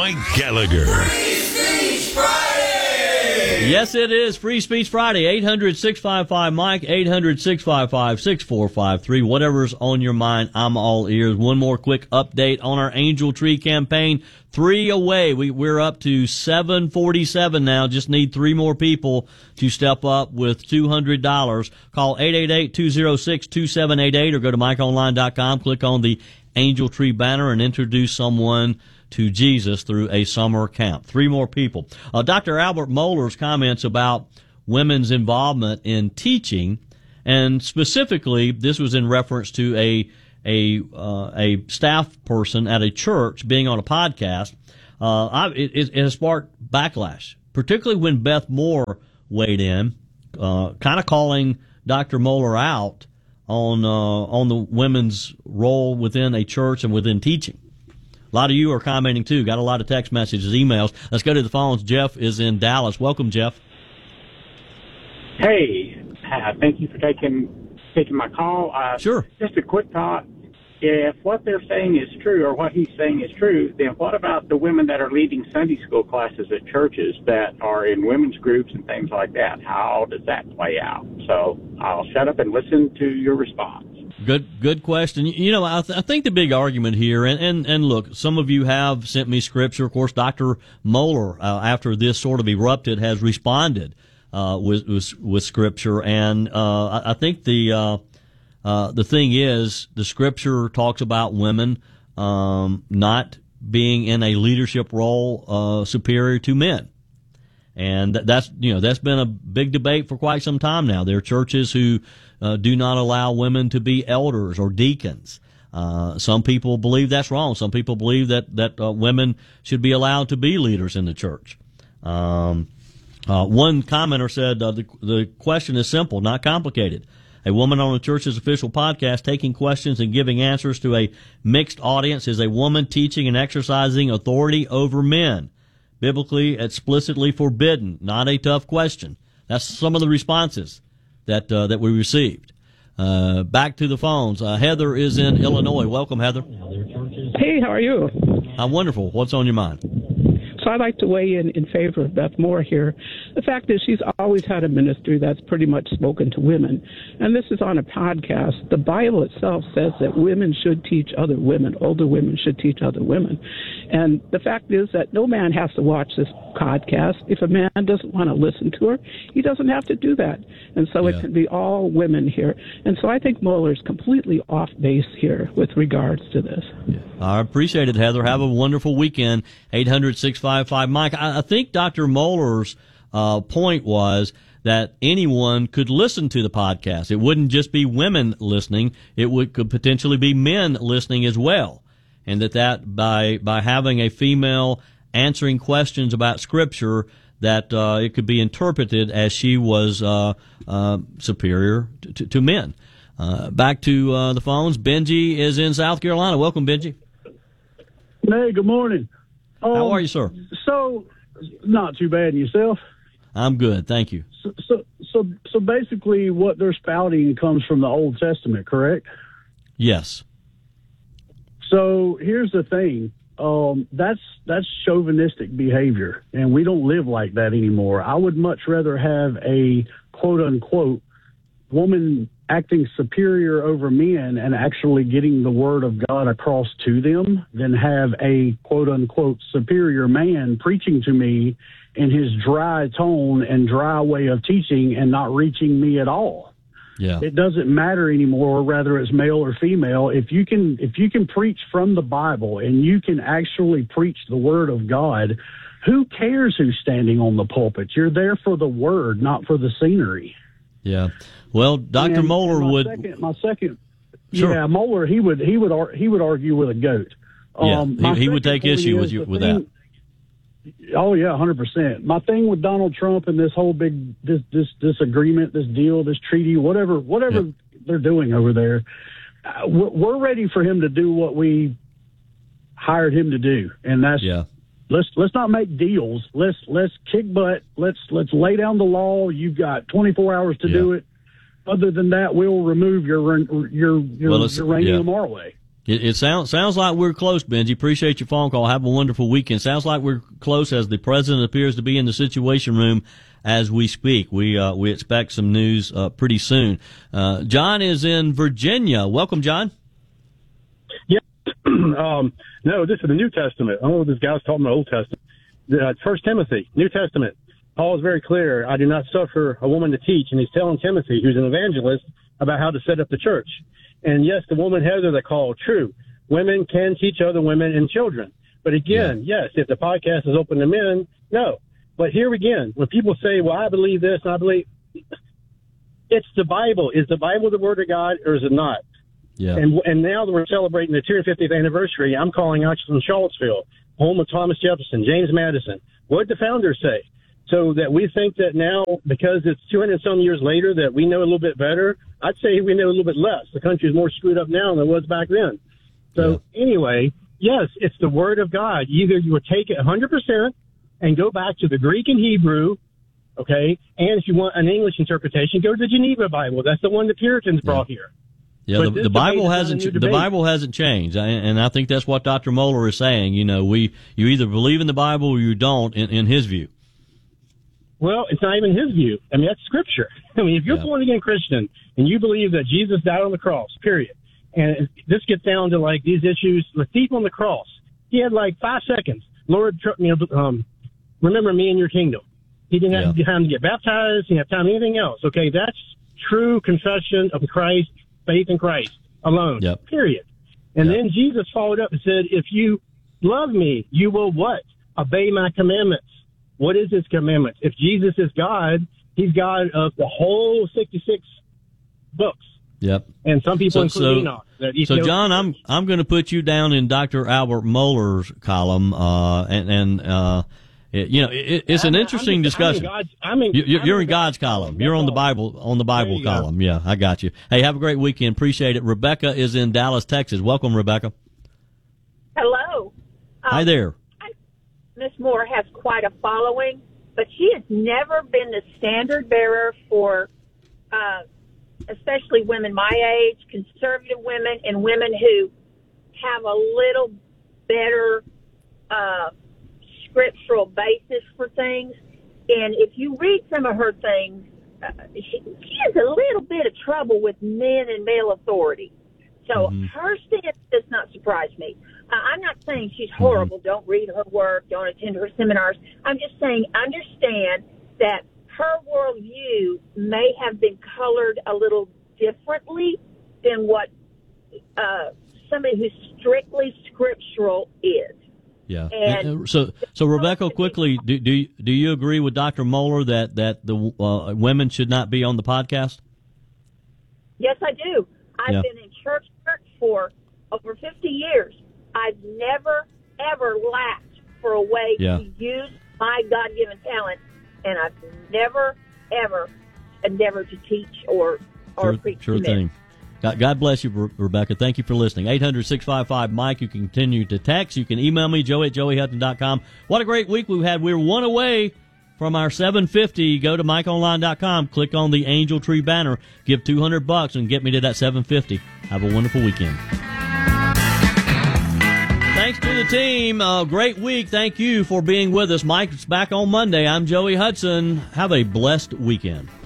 Mike Gallagher. Yes, it is Free Speech Friday. 800-655-MIKE, 800-655-6453. Whatever's on your mind, I'm all ears. One more quick update on our Angel Tree campaign. 3 away. We're up to 747 now. Just need 3 more people to step up with $200. Call 888-206-2788 or go to MikeOnline.com. Click on the Angel Tree banner and introduce someone to Jesus through a summer camp. 3 more people. Dr. Albert Mohler's comments about women's involvement in teaching, and specifically, this was in reference to a staff person at a church being on a podcast. It has sparked backlash, particularly when Beth Moore weighed in, kind of calling Dr. Mohler out on the women's role within a church and within teaching. A lot of you are commenting, too. Got a lot of text messages, emails. Let's go to the phones. Jeff is in Dallas. Welcome, Jeff. Hey, thank you for taking my call. Sure. Just a quick thought. If what they're saying is true, or what he's saying is true, then what about the women that are leading Sunday school classes at churches that are in women's groups and things like that? How does that play out? So I'll shut up and listen to your response. Good question. You know, I think the big argument here, and look, some of you have sent me scripture. Of course, Dr. Mohler, after this sort of erupted, has responded with scripture, and I think the thing is, the scripture talks about women not being in a leadership role superior to men. And that's been a big debate for quite some time now. There are churches who do not allow women to be elders or deacons. Some people believe that's wrong. Some people believe that women should be allowed to be leaders in the church. One commenter said the question is simple, not complicated. A woman on a church's official podcast taking questions and giving answers to a mixed audience is a woman teaching and exercising authority over men. Biblically, explicitly forbidden. Not a tough question. That's some of the responses that we received. Back to the phones. Heather is in Illinois. Welcome, Heather. Hey, how are you? I'm wonderful. What's on your mind? So I'd like to weigh in favor of Beth Moore here. The fact is she's always had a ministry that's pretty much spoken to women. And this is on a podcast. The Bible itself says that women should teach other women. Older women should teach other women. And the fact is that no man has to watch this podcast. If a man doesn't want to listen to her, he doesn't have to do that. And so it can be all women here. And so I think Mohler's completely off base here with regards to this. Yeah. I appreciate it, Heather. Have a wonderful weekend. 800-655-MIKE. I think Dr. Mohler's point was that anyone could listen to the podcast. It wouldn't just be women listening. It could potentially be men listening as well. And that by having a female answering questions about Scripture, that it could be interpreted as she was superior to men. Back to the phones. Benji is in South Carolina. Welcome, Benji. Hey, good morning. How are you, sir? So, not too bad. And yourself? I'm good, thank you. So basically, what they're spouting comes from the Old Testament, correct? Yes. So here's the thing. That's chauvinistic behavior, and we don't live like that anymore. I would much rather have a quote-unquote woman acting superior over men and actually getting the word of God across to them than have a quote-unquote superior man preaching to me in his dry tone and dry way of teaching and not reaching me at all. Yeah. It doesn't matter anymore whether it's male or female. If you can preach from the Bible and you can actually preach the word of God, who cares who's standing on the pulpit? You're there for the word, not for the scenery. Yeah. Well, Dr. Mohler would. Sure. Yeah, Mohler he would argue with a goat. He would take issue with that. Oh yeah, 100%. My thing with Donald Trump and this whole big this agreement, this deal, this treaty, whatever they're doing over there, we're ready for him to do what we hired him to do, and that's let's not make deals. Let's kick butt. Let's lay down the law. You've got 24 hours to do it. Other than that, we'll remove your uranium our way. It sounds like we're close, Benji. Appreciate your phone call. Have a wonderful weekend. Sounds like we're close as the president appears to be in the Situation Room as we speak. We expect some news pretty soon. John is in Virginia. Welcome, John. Yeah. No, this is the New Testament. I don't know what this guy's talking about Old Testament. 1 Timothy, New Testament. Paul is very clear. I do not suffer a woman to teach. And he's telling Timothy, who's an evangelist, about how to set up the church. And yes, the woman Heather they call true. Women can teach other women and children. But again, yes, if the podcast is open to men, no. But here again, when people say, well, I believe this and I believe, it's the Bible. Is the Bible the Word of God or is it not? Yeah. And now that we're celebrating the 250th anniversary, I'm calling out from Charlottesville, home of Thomas Jefferson, James Madison. What did the founders say? So that we think that now, because it's 200 some years later, that we know a little bit better. I'd say we know a little bit less. The country is more screwed up now than it was back then. So anyway, yes, it's the Word of God. Either you would take it 100% and go back to the Greek and Hebrew, okay? And if you want an English interpretation, go to the Geneva Bible. That's the one the Puritans brought here. Yeah, the Bible hasn't changed, and I think that's what Dr. Moeller is saying. You know, you either believe in the Bible or you don't, in his view. Well, it's not even his view. I mean, that's Scripture. I mean, if you're a born-again Christian and you believe that Jesus died on the cross, period, and this gets down to, like, these issues, the thief on the cross, he had, like, 5 seconds. Lord, remember me in your kingdom. He didn't have time to get baptized. He didn't have time to anything else. Okay, that's true confession of Christ, faith in Christ alone, period. And then Jesus followed up and said, if you love me, you will what? Obey my commandments. What is his commandments? If Jesus is God, he's God of the whole 66 books. Yep. And some people include Enoch. So, John, I'm going to put you down in Dr. Albert Mohler's column, it's an interesting discussion. You're in God's column. You're on the Bible column. Yeah, I got you. Hey, have a great weekend. Appreciate it. Rebecca is in Dallas, Texas. Welcome, Rebecca. Hello. Hi there. Miss Moore has quite a following, but she has never been the standard bearer for especially women my age, conservative women, and women who have a little better scriptural basis for things. And if you read some of her things, she has a little bit of trouble with men and male authority. So her stance does not surprise me. I'm not saying she's horrible. Don't read her work. Don't attend her seminars. I'm just saying understand that her worldview may have been colored a little differently than what somebody who's strictly scriptural is. Yeah. And so Rebecca, quickly, do you agree with Dr. Moeller that the women should not be on the podcast? Yes, I do. I've been in church for over 50 years. I've never, ever lacked for a way to use my God-given talent, and I've never, ever endeavored to teach or preach. Sure thing. God bless you, Rebecca. Thank you for listening. 800-655-MIKE. You can continue to text. You can email me, joe@joeyhutton.com. What a great week we've had. We're one away from our 750. Go to MikeOnline.com. Click on the Angel Tree banner. Give $200 and get me to that 750. Have a wonderful weekend. Thanks to the team. Great week. Thank you for being with us. Mike's back on Monday. I'm Joey Hudson. Have a blessed weekend.